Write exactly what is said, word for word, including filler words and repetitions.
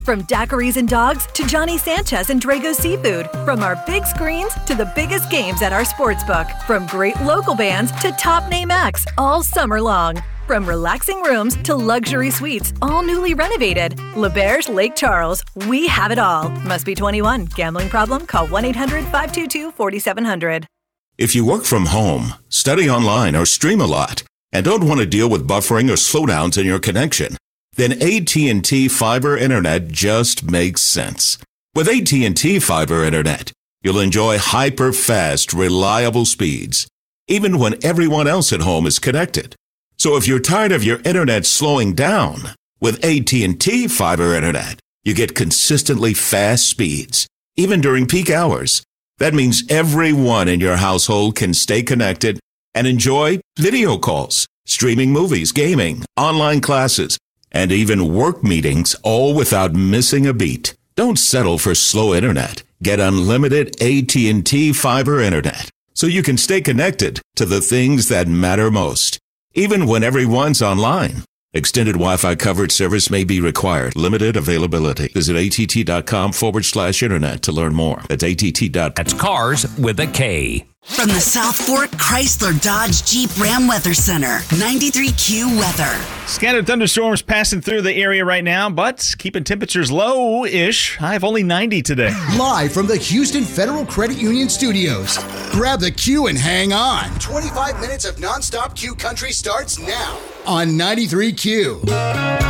From daiquiris and dogs to Johnny Sanchez and Drago Seafood. From our big screens to the biggest games at our sportsbook. From great local bands to top name acts all summer long. From relaxing rooms to luxury suites, all newly renovated. L'Auberge Lake Charles, we have it all. Must be twenty-one. Gambling problem? Call one eight hundred five two two four seven zero zero. If you work from home, study online, or stream a lot, and don't want to deal with buffering or slowdowns in your connection, then A T and T Fiber Internet just makes sense. With A T and T Fiber Internet, you'll enjoy hyper-fast, reliable speeds, even when everyone else at home is connected. So if you're tired of your internet slowing down, with A T and T Fiber Internet, you get consistently fast speeds, even during peak hours. That means everyone in your household can stay connected and enjoy video calls, streaming movies, gaming, online classes, and even work meetings, all without missing a beat. Don't settle for slow internet. Get unlimited A T and T Fiber Internet so you can stay connected to the things that matter most, even when everyone's online. Extended Wi-Fi coverage service may be required. Limited availability. Visit att.com forward slash internet to learn more. That's att. That's Cars with a K. From the South Fork Chrysler Dodge Jeep Ram Weather Center, ninety-three Q weather. Scattered thunderstorms passing through the area right now, but keeping temperatures low-ish. High of only ninety today. Live from the Houston Federal Credit Union Studios. Grab the Q and hang on. twenty-five minutes of nonstop Q country starts now on ninety-three Q.